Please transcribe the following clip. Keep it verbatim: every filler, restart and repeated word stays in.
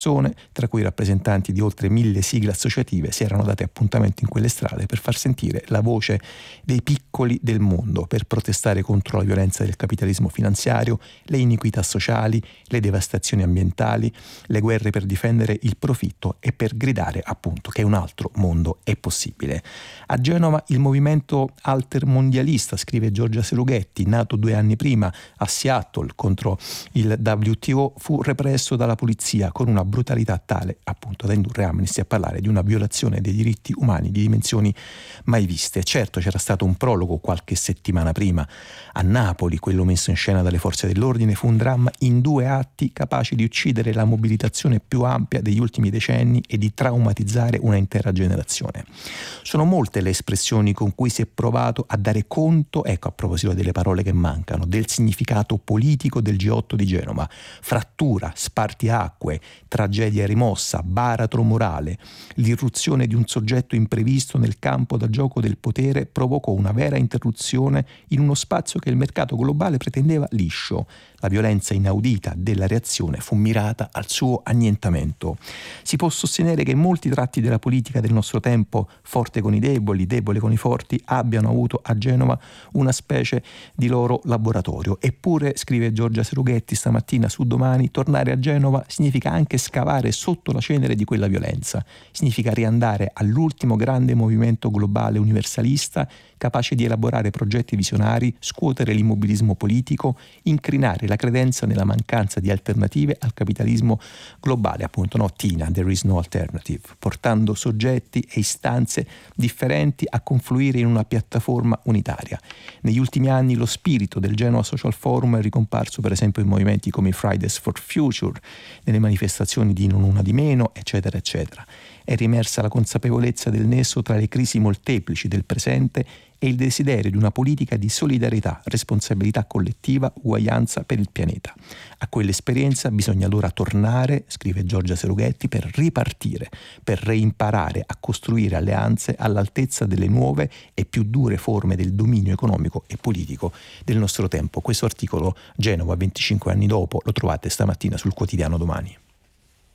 tra cui rappresentanti di oltre mille sigle associative, si erano dati appuntamento in quelle strade per far sentire la voce dei piccoli del mondo, per protestare contro la violenza del capitalismo finanziario, le iniquità sociali, le devastazioni ambientali, le guerre per difendere il profitto e per gridare appunto che un altro mondo è possibile. A Genova il movimento altermondialista, scrive Giorgia Serughetti, nato due anni prima a Seattle contro il W T O, fu represso dalla polizia con una brutalità tale appunto da indurre Amnesty a parlare di una violazione dei diritti umani di dimensioni mai viste. Certo, c'era stato un prologo qualche settimana prima a Napoli, quello messo in scena dalle forze dell'ordine fu un dramma in due atti capaci di uccidere la mobilitazione più ampia degli ultimi decenni e di traumatizzare una intera generazione. Sono molte le espressioni con cui si è provato a dare conto, ecco, a proposito delle parole che mancano, del significato politico del G otto di Genova: frattura, spartiacque, tragedia rimossa, baratro morale. L'irruzione di un soggetto imprevisto nel campo da gioco del potere provocò una vera interruzione in uno spazio che il mercato globale pretendeva liscio. La violenza inaudita della reazione fu mirata al suo annientamento. Si può sostenere che molti tratti della politica del nostro tempo, forte con i deboli, debole con i forti, abbiano avuto a Genova una specie di loro laboratorio. Eppure, scrive Giorgia Serughetti stamattina su Domani, tornare a Genova significa anche scavare sotto la cenere di quella violenza. Significa riandare all'ultimo grande movimento globale universalista, capace di elaborare progetti visionari, scuotere l'immobilismo politico, incrinare la credenza nella mancanza di alternative al capitalismo globale, appunto, no, Tina, there is no alternative, portando soggetti e istanze differenti a confluire in una piattaforma unitaria. Negli ultimi anni lo spirito del Genoa Social Forum è ricomparso per esempio in movimenti come i Fridays for Future, nelle manifestazioni di Non Una di Meno, eccetera, eccetera. È riemersa la consapevolezza del nesso tra le crisi molteplici del presente e il desiderio di una politica di solidarietà, responsabilità collettiva, uguaglianza per il pianeta. A quell'esperienza bisogna allora tornare, scrive Giorgia Serughetti, per ripartire, per reimparare a costruire alleanze all'altezza delle nuove e più dure forme del dominio economico e politico del nostro tempo. Questo articolo, Genova venticinque anni dopo, lo trovate stamattina sul quotidiano Domani.